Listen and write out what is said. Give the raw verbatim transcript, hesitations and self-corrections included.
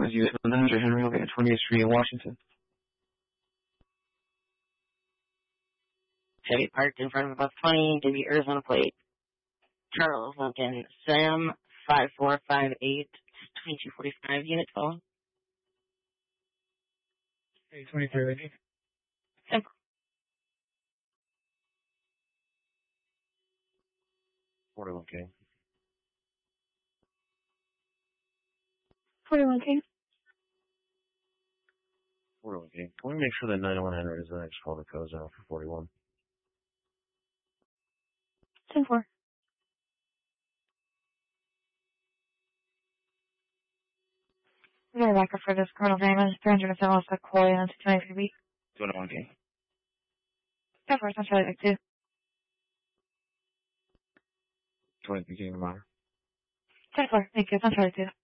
was U S one hundred Henry Hill at twentieth Street in Washington. Chevy parked in front of a bus twenty, W Arizona plate. Charles Lincoln, Sam five four five eight, twenty-two forty-five, unit twelve. Hey, twenty-three, Lincoln. Simple. forty-one K. forty-one K. forty-one K. Can we make sure that ninety-one Henry is the next call that goes out for forty-one? ten four. Very backup for this Colonel Damon, three hundred seven West Sequoia, on two twenty-three B. twenty-one K. ten four, Central Lake two. twenty-three K, reminder. ten four, thank you, Central Lake two.